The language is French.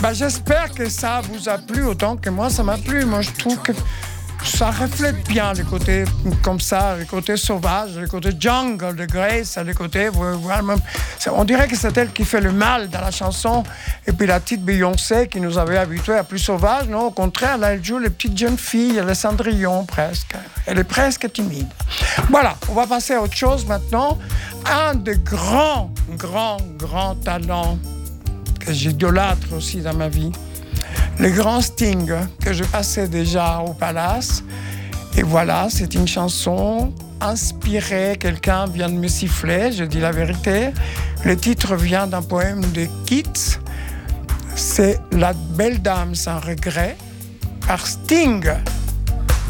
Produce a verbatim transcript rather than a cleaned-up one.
Ben, j'espère que ça vous a plu autant que moi, ça m'a plu. Moi, je trouve que ça reflète bien le côté comme ça, le côté sauvage, le côté jungle de Grace, le côté... On dirait que c'est elle qui fait le mal dans la chanson. Et puis la petite Beyoncé qui nous avait habitués à plus sauvage, non, au contraire, là, elle joue les petites jeunes filles, elle est Cendrillon presque. Elle est presque timide. Voilà, on va passer à autre chose maintenant. Un des grands, grands, grands talents que j'idolâtre aussi dans ma vie, le grand Sting, que je passais déjà au Palace. Et voilà, c'est une chanson inspirée. Quelqu'un vient de me siffler, je dis la vérité. Le titre vient d'un poème de Keats. C'est La belle dame sans regret, par Sting.